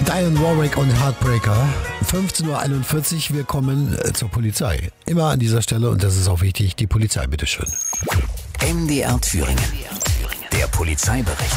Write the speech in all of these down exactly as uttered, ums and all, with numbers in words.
Dionne Warwick und Heartbreaker. fünfzehn Uhr einundvierzig, wir kommen äh, zur Polizei. Immer an dieser Stelle, und das ist auch wichtig, die Polizei, bitteschön. M D R Thüringen. Der Polizeibericht.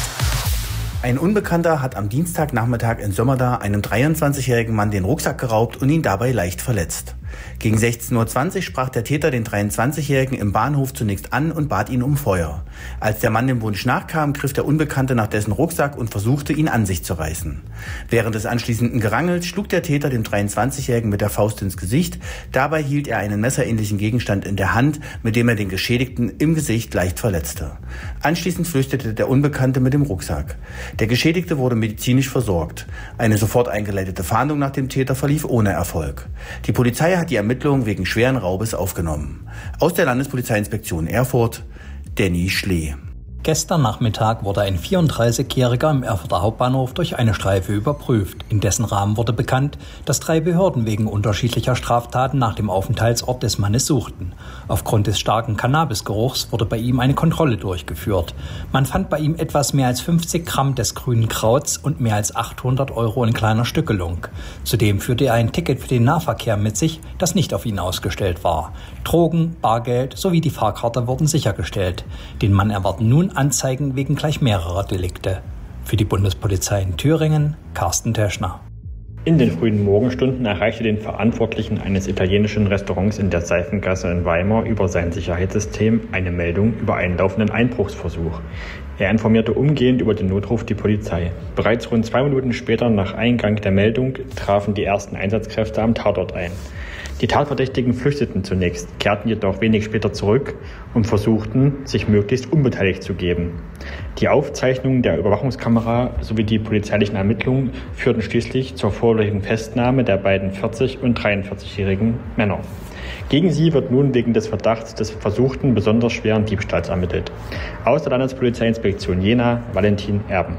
Ein Unbekannter hat am Dienstagnachmittag in Sömmerda einem dreiundzwanzigjährigen Mann den Rucksack geraubt und ihn dabei leicht verletzt. Gegen sechzehn Uhr zwanzig sprach der Täter den dreiundzwanzigjährigen im Bahnhof zunächst an und bat ihn um Feuer. Als der Mann dem Wunsch nachkam, griff der Unbekannte nach dessen Rucksack und versuchte, ihn an sich zu reißen. Während des anschließenden Gerangels schlug der Täter dem dreiundzwanzigjährigen mit der Faust ins Gesicht. Dabei hielt er einen messerähnlichen Gegenstand in der Hand, mit dem er den Geschädigten im Gesicht leicht verletzte. Anschließend flüchtete der Unbekannte mit dem Rucksack. Der Geschädigte wurde medizinisch versorgt. Eine sofort eingeleitete Fahndung nach dem Täter verlief ohne Erfolg. Die Polizei hat die Ermittlungen wegen schweren Raubes aufgenommen. Aus der Landespolizeiinspektion Erfurt, Danny Schlee. Gestern Nachmittag wurde ein vierunddreißigjähriger im Erfurter Hauptbahnhof durch eine Streife überprüft. In dessen Rahmen wurde bekannt, dass drei Behörden wegen unterschiedlicher Straftaten nach dem Aufenthaltsort des Mannes suchten. Aufgrund des starken Cannabisgeruchs wurde bei ihm eine Kontrolle durchgeführt. Man fand bei ihm etwas mehr als fünfzig Gramm des grünen Krauts und mehr als achthundert Euro in kleiner Stückelung. Zudem führte er ein Ticket für den Nahverkehr mit sich, das nicht auf ihn ausgestellt war. Drogen, Bargeld sowie die Fahrkarte wurden sichergestellt. Den Mann erwarten nun Anzeigen wegen gleich mehrerer Delikte. Für die Bundespolizei in Thüringen, Carsten Teschner. In den frühen Morgenstunden erreichte den Verantwortlichen eines italienischen Restaurants in der Seifengasse in Weimar über sein Sicherheitssystem eine Meldung über einen laufenden Einbruchsversuch. Er informierte umgehend über den Notruf die Polizei. Bereits rund zwei Minuten später nach Eingang der Meldung trafen die ersten Einsatzkräfte am Tatort ein. Die Tatverdächtigen flüchteten zunächst, kehrten jedoch wenig später zurück und versuchten, sich möglichst unbeteiligt zu geben. Die Aufzeichnungen der Überwachungskamera sowie die polizeilichen Ermittlungen führten schließlich zur vorläufigen Festnahme der beiden vierzig- und dreiundvierzigjährigen Männer. Gegen sie wird nun wegen des Verdachts des versuchten, besonders schweren Diebstahls ermittelt. Aus der Landespolizeiinspektion Jena, Valentin Erben.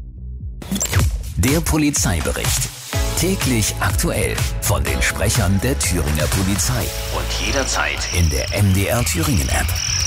Der Polizeibericht. Täglich aktuell von den Sprechern der Thüringer Polizei und jederzeit in der M D R Thüringen App.